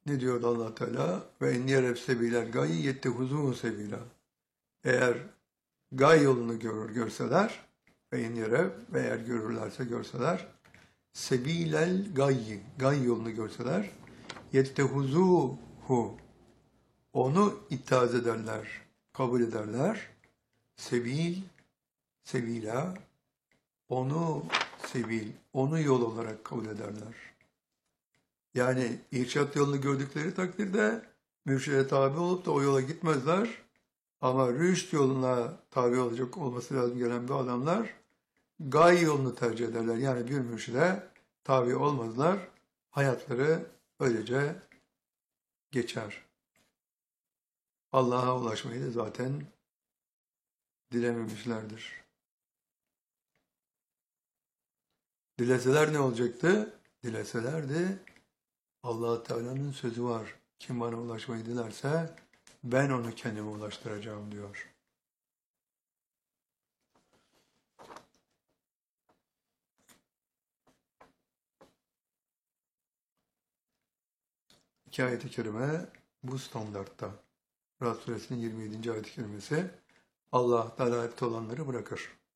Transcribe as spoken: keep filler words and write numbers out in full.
Ne diyor Allah Teala? Ve en yereb sebilel gayyi yettehuzuhu sebila. Eğer gay yolunu görür görseler ve en yereb ve eğer görürlerse görseler sebilel gayyi gay yolunu görseler yettehuzuhu onu ittihaz ederler, kabul ederler. Sebil, sebila onu sebil, onu yol olarak kabul ederler. Yani irşat yolunu gördükleri takdirde mürşide tabi olup da o yola gitmezler. Ama rüşt yoluna tabi olacak olması lazım gelen bu adamlar gay yolunu tercih ederler. Yani bir mürşide tabi olmazlar. Hayatları öylece geçer. Allah'a ulaşmayı da zaten dilememişlerdir. Dileseler ne olacaktı? Dileselerdi Allah Teala'nın sözü var. Kim bana ulaşmayı dilerse ben onu kendime ulaştıracağım diyor. İki ayet-i kerime bu standartta. Rad suresinin yirmi yedinci ayet-i kerimesi Allah dalaletti olanları bırakır.